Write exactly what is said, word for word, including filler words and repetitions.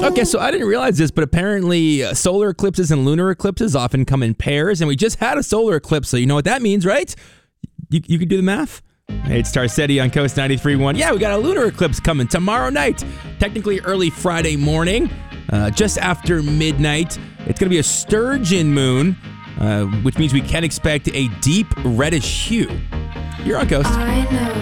Okay, so I didn't realize this, but apparently uh, solar eclipses and lunar eclipses often come in pairs, and we just had a solar eclipse, so you know what that means, right? You, you can do the math? Hey, it's Tarcetti on Coast ninety-three point one. Yeah, we got a lunar eclipse coming tomorrow night. Technically early Friday morning, uh, just after midnight. It's going to be a sturgeon moon, uh, which means we can expect a deep reddish hue. You're on Coast. I know